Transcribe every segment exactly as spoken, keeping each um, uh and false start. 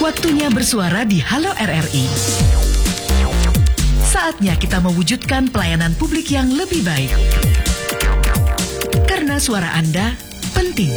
Waktunya bersuara di Halo R R I. Saatnya kita mewujudkan pelayanan publik yang lebih baik. Karena suara Anda penting.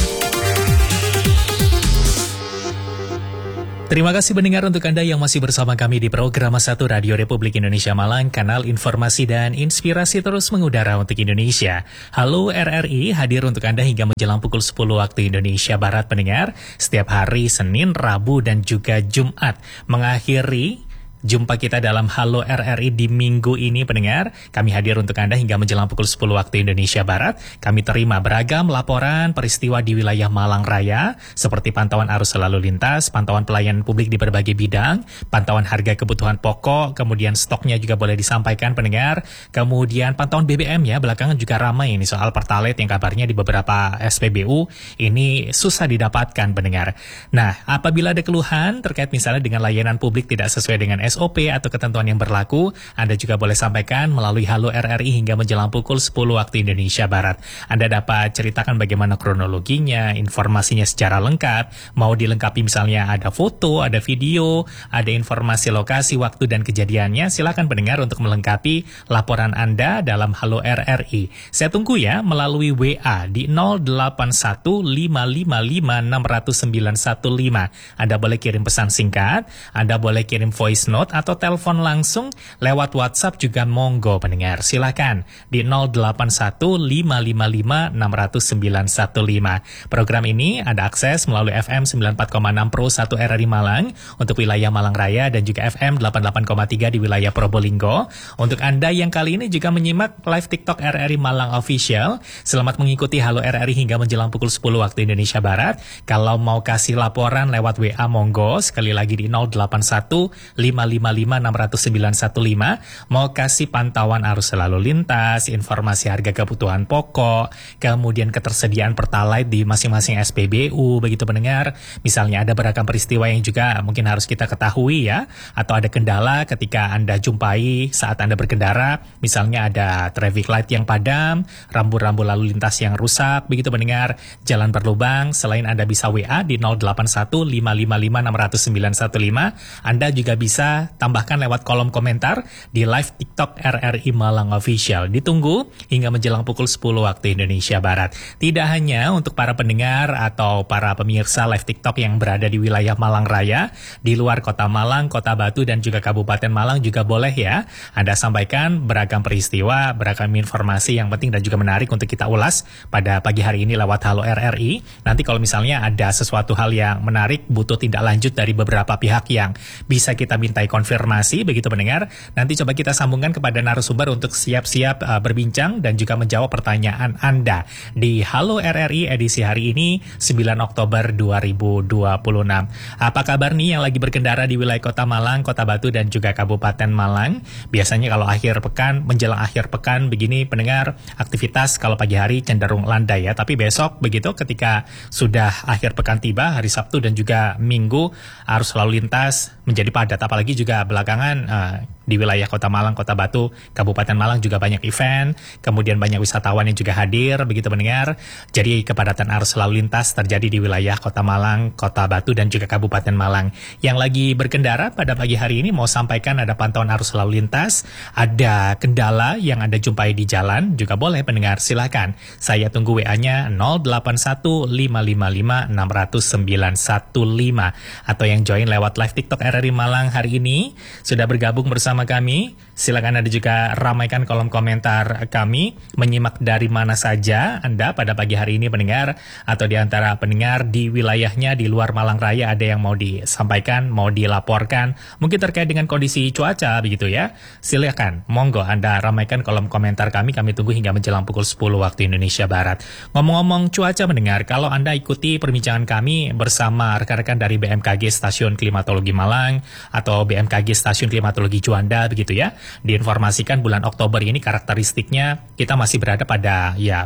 Terima kasih pendengar untuk Anda yang masih bersama kami di program satu Radio Republik Indonesia Malang, kanal informasi dan inspirasi terus mengudara untuk Indonesia. Halo R R I, hadir untuk Anda hingga menjelang pukul sepuluh waktu Indonesia Barat pendengar, setiap hari Senin, Rabu, dan juga Jumat. Mengakhiri jumpa kita dalam Halo R R I di minggu ini pendengar. Kami hadir untuk Anda hingga menjelang pukul sepuluh waktu Indonesia Barat. Kami terima beragam laporan peristiwa di wilayah Malang Raya, seperti pantauan arus lalu lintas, pantauan pelayanan publik di berbagai bidang, pantauan harga kebutuhan pokok, kemudian stoknya juga boleh disampaikan pendengar, kemudian pantauan B B M ya, belakangan juga ramai ini soal Pertalite yang kabarnya di beberapa S P B U ini susah didapatkan pendengar. Nah, apabila ada keluhan terkait misalnya dengan layanan publik tidak sesuai dengan S O P atau ketentuan yang berlaku, Anda juga boleh sampaikan melalui Halo R R I hingga menjelang pukul sepuluh waktu Indonesia Barat. Anda dapat ceritakan bagaimana kronologinya, informasinya secara lengkap, mau dilengkapi misalnya ada foto, ada video, ada informasi lokasi, waktu, dan kejadiannya. Silakan pendengar untuk melengkapi laporan Anda dalam Halo R R I. Saya tunggu ya melalui W A di nol delapan satu lima lima lima enam nol sembilan satu lima. Anda boleh kirim pesan singkat, Anda boleh kirim voice note atau telepon langsung lewat WhatsApp juga monggo pendengar. Silakan di nol delapan satu lima lima lima enam nol sembilan satu lima. Program ini Anda akses melalui F M sembilan puluh empat koma enam Pro satu R R I Malang untuk wilayah Malang Raya dan juga F M delapan puluh delapan koma tiga di wilayah Probolinggo. Untuk Anda yang kali ini juga menyimak live TikTok R R I Malang Official, selamat mengikuti Halo R R I hingga menjelang pukul sepuluh waktu Indonesia Barat. Kalau mau kasih laporan lewat W A monggo, sekali lagi di nol delapan satu lima lima lima enam nol sembilan satu lima. Mau kasih pantauan arus lalu lintas, informasi harga kebutuhan pokok, kemudian ketersediaan Pertalite di masing-masing S P B U, begitu pendengar. Misalnya ada beragam peristiwa yang juga mungkin harus kita ketahui ya, atau ada kendala ketika Anda jumpai saat Anda berkendara, misalnya ada traffic light yang padam, rambu-rambu lalu lintas yang rusak, begitu pendengar, jalan berlubang. Selain Anda bisa W A di nol delapan satu lima lima lima enam nol sembilan satu lima, Anda juga bisa tambahkan lewat kolom komentar di live TikTok R R I Malang Official. Ditunggu hingga menjelang pukul sepuluh waktu Indonesia Barat. Tidak hanya untuk para pendengar atau para pemirsa live TikTok yang berada di wilayah Malang Raya, di luar kota Malang, Kota Batu, dan juga Kabupaten Malang juga boleh ya. Anda sampaikan beragam peristiwa, beragam informasi yang penting dan juga menarik untuk kita ulas pada pagi hari ini lewat Halo R R I. Nanti kalau misalnya ada sesuatu hal yang menarik, butuh tindak lanjut dari beberapa pihak yang bisa kita mintai konfirmasi, begitu pendengar, nanti coba kita sambungkan kepada narasumber untuk siap-siap uh, berbincang dan juga menjawab pertanyaan Anda di Halo R R I edisi hari ini sembilan Oktober dua ribu dua puluh enam. Apa kabar nih yang lagi berkendara di wilayah Kota Malang, Kota Batu, dan juga Kabupaten Malang? Biasanya kalau akhir pekan, menjelang akhir pekan begini pendengar, aktivitas kalau pagi hari cenderung landai ya, tapi besok begitu ketika sudah akhir pekan tiba, hari Sabtu dan juga Minggu, arus lalu lintas menjadi padat, apalagi juga belakangan uh, di wilayah Kota Malang, Kota Batu, Kabupaten Malang juga banyak event, kemudian banyak wisatawan yang juga hadir, begitu mendengar. Jadi kepadatan arus lalu lintas terjadi di wilayah Kota Malang, Kota Batu, dan juga Kabupaten Malang. Yang lagi berkendara pada pagi hari ini mau sampaikan ada pantauan arus lalu lintas, ada kendala yang Anda jumpai di jalan, juga boleh pendengar, silakan. Saya tunggu W A-nya nol delapan satu lima lima lima enam nol sembilan satu lima, atau yang join lewat live TikTok R R I Malang hari ini sudah bergabung bersama kami. Silakan Anda juga ramaikan kolom komentar kami, menyimak dari mana saja Anda pada pagi hari ini pendengar, atau di antara pendengar di wilayahnya di luar Malang Raya ada yang mau disampaikan, mau dilaporkan, mungkin terkait dengan kondisi cuaca begitu ya. Silakan, monggo Anda ramaikan kolom komentar kami, kami tunggu hingga menjelang pukul sepuluh waktu Indonesia Barat. Ngomong-ngomong cuaca pendengar, kalau Anda ikuti perbincangan kami bersama rekan-rekan dari B M K G Stasiun Klimatologi Malang atau B M K G Stasiun Klimatologi Juanda begitu ya, diinformasikan bulan Oktober ini karakteristiknya kita masih berada pada ya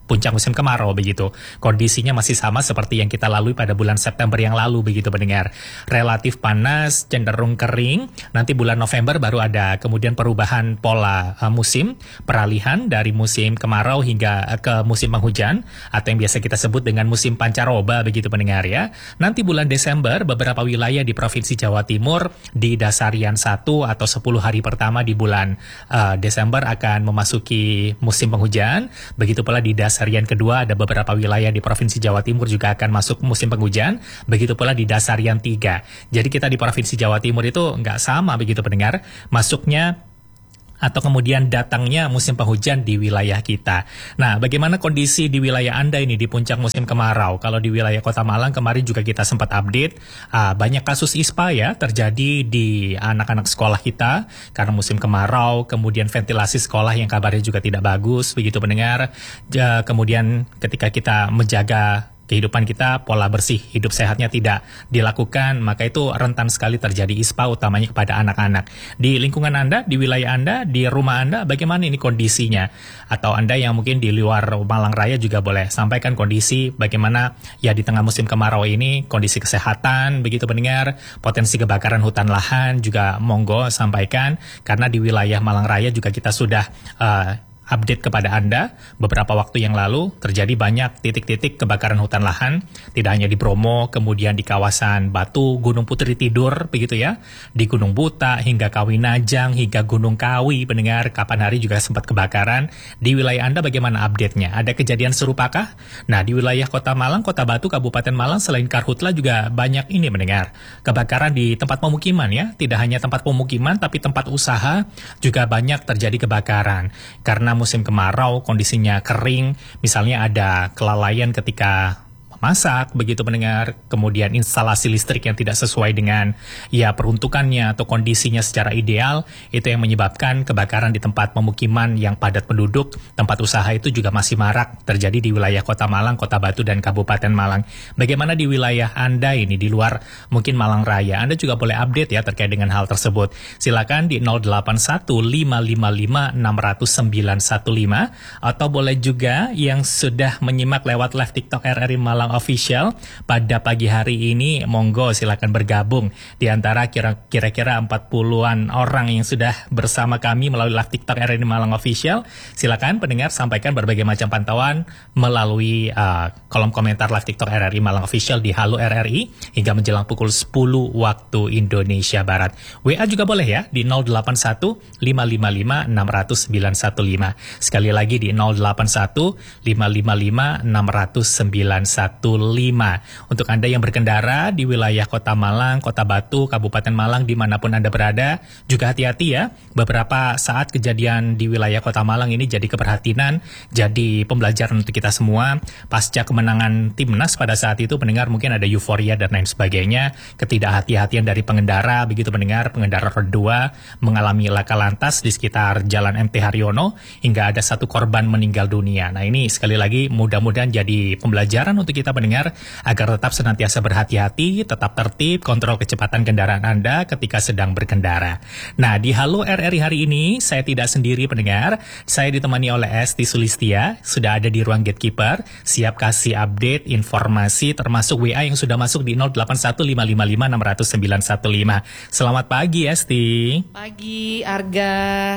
puncak musim kemarau begitu. Kondisinya masih sama seperti yang kita lalui pada bulan September yang lalu begitu pendengar. Relatif panas, cenderung kering. Nanti bulan November baru ada kemudian perubahan pola uh, musim, peralihan dari musim kemarau hingga uh, ke musim penghujan atau yang biasa kita sebut dengan musim pancaroba begitu pendengar ya. Nanti bulan Desember beberapa wilayah di Provinsi Jawa Timur di dasarian satu atau sepuluh hari pertama di bulan uh, Desember akan memasuki musim penghujan. Begitu pula di dasarian kedua ada beberapa wilayah di Provinsi Jawa Timur juga akan masuk musim penghujan. Begitu pula di dasarian tiga. Jadi kita di Provinsi Jawa Timur itu nggak sama begitu pendengar. Masuknya atau kemudian datangnya musim penghujan di wilayah kita. Nah, bagaimana kondisi di wilayah Anda ini di puncak musim kemarau? Kalau di wilayah Kota Malang kemarin juga kita sempat update, uh, banyak kasus ispa ya terjadi di anak-anak sekolah kita karena musim kemarau, kemudian ventilasi sekolah yang kabarnya juga tidak bagus, begitu pendengar. Ja, kemudian ketika kita menjaga kehidupan kita, pola bersih, hidup sehatnya tidak dilakukan, maka itu rentan sekali terjadi ispa utamanya kepada anak-anak. Di lingkungan Anda, di wilayah Anda, di rumah Anda, bagaimana ini kondisinya? Atau Anda yang mungkin di luar Malang Raya juga boleh sampaikan kondisi bagaimana ya di tengah musim kemarau ini, kondisi kesehatan, begitu pendengar, potensi kebakaran hutan lahan juga monggo sampaikan, karena di wilayah Malang Raya juga kita sudah uh, update kepada Anda, beberapa waktu yang lalu terjadi banyak titik-titik kebakaran hutan lahan, tidak hanya di Bromo, kemudian di kawasan Batu, Gunung Putri Tidur, begitu ya, di Gunung Buta, hingga Kawinajang, hingga Gunung Kawi, pendengar, kapan hari juga sempat kebakaran. Di wilayah Anda bagaimana update-nya? Ada kejadian serupakah? Nah, di wilayah Kota Malang, Kota Batu, Kabupaten Malang, selain Karhutla juga banyak ini, mendengar, kebakaran di tempat pemukiman ya, tidak hanya tempat pemukiman, tapi tempat usaha juga banyak terjadi kebakaran. Karena musim kemarau, kondisinya kering, misalnya ada kelalaian ketika masak, begitu pendengar, kemudian instalasi listrik yang tidak sesuai dengan ya peruntukannya atau kondisinya secara ideal, itu yang menyebabkan kebakaran di tempat pemukiman yang padat penduduk, tempat usaha itu juga masih marak terjadi di wilayah Kota Malang, Kota Batu, dan Kabupaten Malang. Bagaimana di wilayah Anda ini, di luar mungkin Malang Raya? Anda juga boleh update ya terkait dengan hal tersebut. Silakan di nol delapan satu lima lima lima enam nol nol sembilan satu lima atau boleh juga yang sudah menyimak lewat live TikTok R R I Malang Official pada pagi hari ini, monggo silakan bergabung di antara kira-kira empat puluhan orang yang sudah bersama kami melalui live TikTok R R I Malang Official. Silakan pendengar sampaikan berbagai macam pantauan melalui uh, kolom komentar live TikTok R R I Malang Official di Halo R R I hingga menjelang pukul sepuluh waktu Indonesia Barat. W A juga boleh ya di nol delapan satu lima lima lima enam nol nol sembilan satu lima. Sekali lagi di nol delapan satu lima lima lima enam nol nol sembilan satu lima. Untuk Anda yang berkendara di wilayah Kota Malang, Kota Batu, Kabupaten Malang, dimanapun Anda berada, juga hati-hati ya. Beberapa saat kejadian di wilayah Kota Malang ini jadi keprihatinan, jadi pembelajaran untuk kita semua. Pasca kemenangan Timnas pada saat itu, pendengar, mungkin ada euforia dan lain sebagainya. Ketidakhati-hatian dari pengendara, begitu pendengar, pengendara roda dua mengalami laka lantas di sekitar Jalan M T Haryono, hingga ada satu korban meninggal dunia. Nah ini sekali lagi mudah-mudahan jadi pembelajaran untuk kita pendengar agar tetap senantiasa berhati-hati, tetap tertib, kontrol kecepatan kendaraan Anda ketika sedang berkendara. Nah, di Halo R R I hari ini saya tidak sendiri pendengar, saya ditemani oleh Esti Sulistia, sudah ada di ruang gatekeeper, siap kasih update informasi termasuk W A yang sudah masuk di nol delapan satu lima lima lima enam nol nol sembilan satu lima. Selamat pagi Esti. Pagi Arga,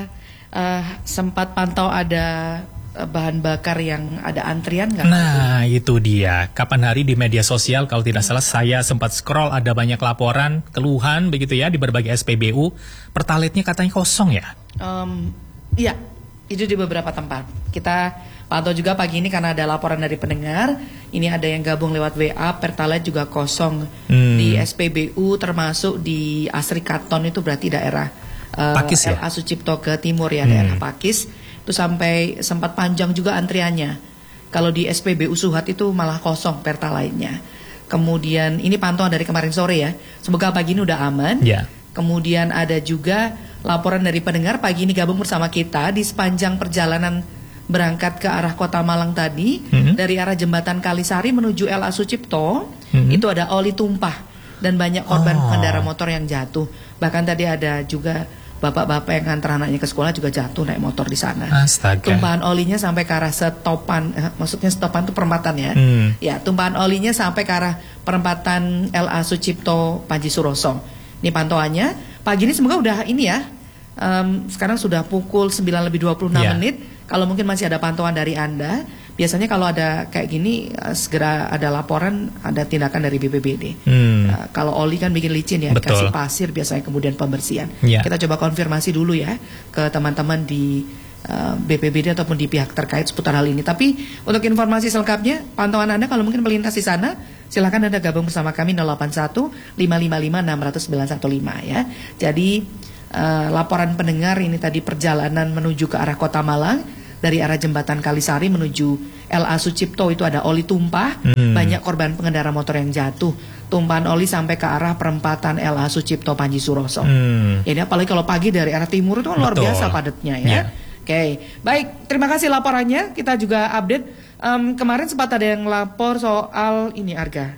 uh, sempat pantau ada bahan bakar yang ada antrian nggak? Nah itu dia, kapan hari di media sosial kalau tidak salah saya sempat scroll ada banyak laporan, keluhan begitu ya di berbagai S P B U, pertalitenya katanya kosong ya? Um, iya, itu di beberapa tempat. Kita pantau juga pagi ini karena ada laporan dari pendengar, ini ada yang gabung lewat W A, pertalite juga kosong hmm. di S P B U termasuk di Asri Katon itu berarti daerah uh, Pakis ya? L A Sucipto ke timur ya, hmm. daerah Pakis. Itu sampai sempat panjang juga antriannya. Kalau di S P B U Suhat itu malah kosong pertalite-nya. Kemudian ini pantauan dari kemarin sore ya. Semoga pagi ini udah aman. Yeah. Kemudian ada juga laporan dari pendengar pagi ini gabung bersama kita di sepanjang perjalanan berangkat ke arah Kota Malang tadi, mm-hmm. dari arah Jembatan Kalisari menuju L A Sucipto, mm-hmm. itu ada oli tumpah dan banyak korban oh. pengendara motor yang jatuh. Bahkan tadi ada juga bapak-bapak yang ngantar anaknya ke sekolah juga jatuh naik motor di sana. Astaga. Tumpahan olinya sampai ke arah stopan, eh, maksudnya stopan itu perempatan ya. Hmm. Ya, tumpahan olinya sampai ke arah perempatan L A Sucipto Panji Suroso. Ini pantauannya. Pagi ini semoga udah ini ya. Um, sekarang sudah pukul sembilan lebih dua puluh enam Yeah. menit. Kalau mungkin masih ada pantauan dari Anda, biasanya kalau ada kayak gini uh, segera ada laporan, ada tindakan dari B P B D. Hmm. Uh, kalau oli kan bikin licin ya, Betul. dikasih pasir biasanya kemudian pembersihan. Ya. Kita coba konfirmasi dulu ya ke teman-teman di uh, B P B D ataupun di pihak terkait seputar hal ini. Tapi untuk informasi selengkapnya, pantauan Anda kalau mungkin melintas di sana, silakan Anda gabung bersama kami nol delapan satu lima lima lima enam nol sembilan satu lima ya. Jadi uh, laporan pendengar ini tadi perjalanan menuju ke arah Kota Malang. Dari arah jembatan Kalisari menuju L A Sucipto itu ada oli tumpah, hmm. banyak korban pengendara motor yang jatuh. Tumpahan oli sampai ke arah perempatan L A Sucipto Panji Suroso. Hmm. Ini apalagi kalau pagi dari arah timur itu kan luar Betul. biasa padatnya ya. Yeah. Oke, okay. Baik, terima kasih laporannya. Kita juga update. Um, kemarin sempat ada yang lapor soal ini Arga.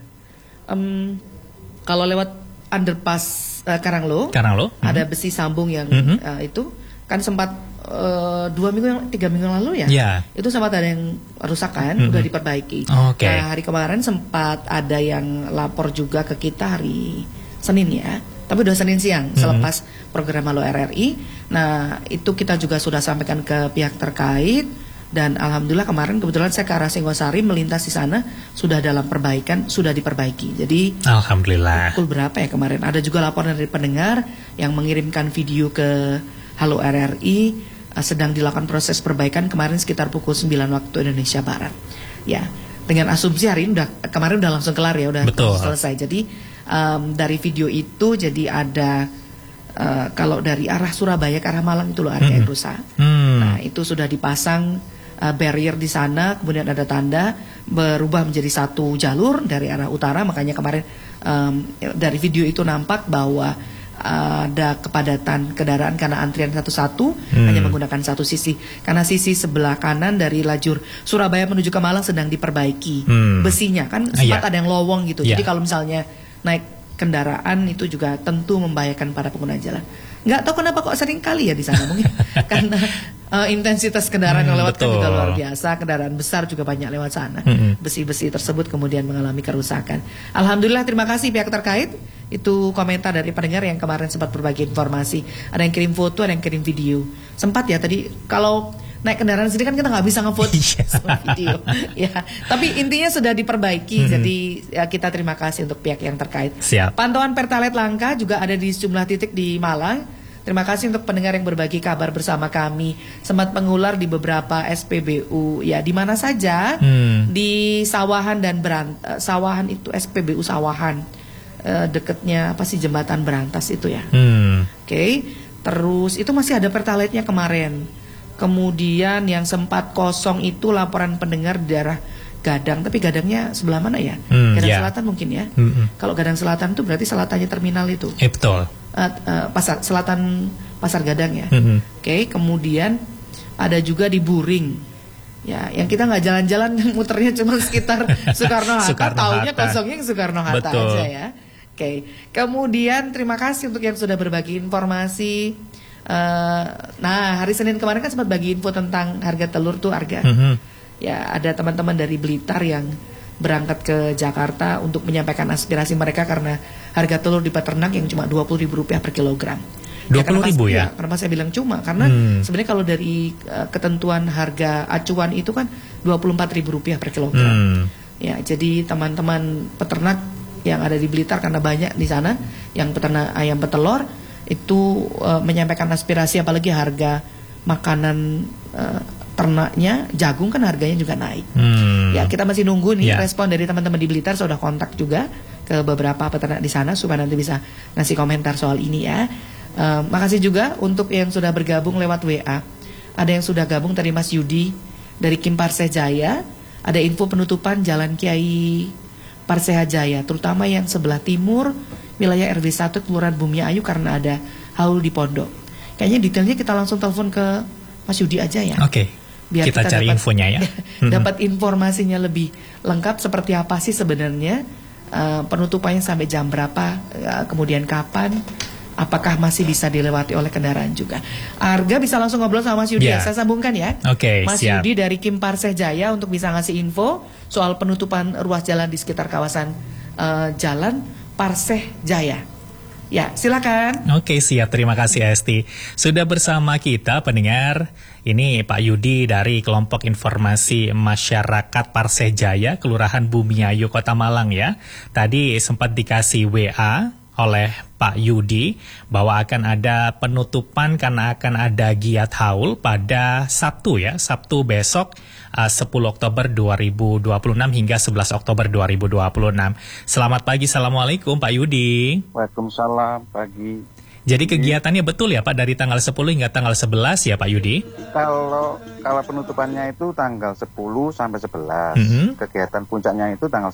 Um, kalau lewat underpass uh, Karanglo, Karanglo, ada mm-hmm. besi sambung yang mm-hmm. uh, itu kan sempat Uh, dua minggu yang tiga minggu lalu ya, yeah. itu sempat ada yang rusak kan, mm-hmm. udah diperbaiki. Okay. Nah hari kemarin sempat ada yang lapor juga ke kita hari Senin ya, tapi udah Senin siang mm-hmm. selepas program Halo R R I. Nah itu kita juga sudah sampaikan ke pihak terkait dan alhamdulillah kemarin kebetulan saya ke arah Singosari melintas di sana sudah dalam perbaikan, sudah diperbaiki. Jadi alhamdulillah. Pukul berapa ya kemarin? Ada juga laporan dari pendengar yang mengirimkan video ke Halo R R I. Sedang dilakukan proses perbaikan kemarin sekitar pukul sembilan waktu Indonesia Barat. Ya, dengan asumsi hari ini udah kemarin udah langsung kelar ya, udah Betul. selesai. Jadi um, dari video itu jadi ada uh, kalau dari arah Surabaya ke arah Malang itu loh area yang rusak. Hmm. Nah, itu sudah dipasang uh, barrier di sana, kemudian ada tanda berubah menjadi satu jalur dari arah utara, makanya kemarin um, dari video itu nampak bahwa ada kepadatan kendaraan karena antrian satu-satu hmm. hanya menggunakan satu sisi karena sisi sebelah kanan dari lajur Surabaya menuju ke Malang sedang diperbaiki hmm. besinya kan sempat yeah. ada yang lowong gitu yeah. Jadi kalau misalnya naik kendaraan itu juga tentu membahayakan para pengguna jalan. Nggak tahu kenapa kok sering kali ya di sana mungkin karena uh, intensitas kendaraan hmm, yang lewat kan juga luar biasa, kendaraan besar juga banyak lewat sana. Hmm. Besi-besi tersebut kemudian mengalami kerusakan. Alhamdulillah, terima kasih pihak terkait. Itu komentar dari pendengar yang kemarin sempat berbagi informasi. Ada yang kirim foto, ada yang kirim video. Sempat ya tadi kalau naik kendaraan sendiri kan kita nggak bisa ngefoto sama video. Ya, tapi intinya sudah diperbaiki. Mm-hmm. Jadi ya, kita terima kasih untuk pihak yang terkait. Siap. Pantauan Pertalite langka juga ada di sejumlah titik di Malang. Terima kasih untuk pendengar yang berbagi kabar bersama kami. Sempat mengular di beberapa S P B U. Ya, di mana saja? Hmm. Di Sawahan dan Berant uh, Sawahan itu S P B U Sawahan. Uh, deketnya apa sih jembatan Berantas itu ya. Hmm. Oke. Okay. Terus itu masih ada Pertalite-nya kemarin. Kemudian yang sempat kosong itu laporan pendengar di daerah Gadang, tapi Gadangnya sebelah mana ya? Hmm, Gadang yeah. Selatan mungkin ya. Hmm. Kalau Gadang Selatan itu berarti selatannya terminal itu. Eh, betul. Uh, uh, pasar selatan Pasar Gadang ya. Hmm. Oke, okay, kemudian ada juga di Buring. Ya, yang kita nggak jalan-jalan muternya cuma sekitar Soekarno Hatta, taunya kosongnya Soekarno Hatta betul. Aja ya. Oke, okay. Kemudian terima kasih untuk yang sudah berbagi informasi. Uh, nah hari Senin kemarin kan sempat bagi info tentang harga telur tuh harga. Mm-hmm. Ya ada teman-teman dari Blitar yang berangkat ke Jakarta untuk menyampaikan aspirasi mereka karena harga telur di peternak yang cuma dua puluh ribu rupiah per kilogram. Dua puluh ribu ya? ya? Kenapa saya bilang cuma? Karena hmm. sebenarnya kalau dari uh, ketentuan harga acuan itu kan dua puluh empat ribu rupiah per kilogram. Hmm. Ya jadi teman-teman peternak yang ada di Blitar karena banyak di sana yang peternak ayam petelur itu uh, menyampaikan aspirasi apalagi harga makanan uh, ternaknya jagung kan harganya juga naik. Hmm. Ya kita masih nunggu nih yeah. respon dari teman-teman di Blitar. Sudah kontak juga ke beberapa peternak di sana supaya nanti bisa ngasih komentar soal ini ya. Uh, makasih juga untuk yang sudah bergabung lewat W A. Ada yang sudah gabung tadi Mas Yudi dari Kim Parseh Jaya. Ada info penutupan Jalan Kiai Parseha Jaya, terutama yang sebelah timur wilayah R W satu Kelurahan Bumi Ayu karena ada haul di pondok. Kayaknya detailnya kita langsung telepon ke Mas Yudi aja ya. Oke. Okay. Biar kita, kita cari dapat, infonya ya. Dapat informasinya lebih lengkap seperti apa sih sebenarnya uh, penutupannya sampai jam berapa, uh, kemudian kapan. apakah masih bisa dilewati oleh kendaraan juga. Arga bisa langsung ngobrol sama Mas Yudi, Ya. ya. Saya sambungkan ya. Oke, Mas siap. Yudi dari Kim Parseh Jaya untuk bisa ngasih info soal penutupan ruas jalan di sekitar kawasan eh, Jalan Parseh Jaya. Ya, silakan. Oke, siap. Terima kasih Esti. Sudah bersama kita pendengar. Ini Pak Yudi dari Kelompok Informasi Masyarakat Parseh Jaya, Kelurahan Bumiayu, Kota Malang ya. Tadi sempat dikasih W A oleh Pak Yudi bahwa akan ada penutupan karena akan ada giat haul pada Sabtu ya, Sabtu besok uh, sepuluh Oktober dua ribu dua puluh enam hingga sebelas Oktober dua ribu dua puluh enam. Selamat pagi, Assalamualaikum Pak Yudi. Waalaikumsalam pagi. Jadi kegiatannya betul ya Pak dari tanggal sepuluh hingga tanggal sebelas ya Pak Yudi? Kalau kalau penutupannya itu tanggal sepuluh sampai sebelas. Mm-hmm. Kegiatan puncaknya itu tanggal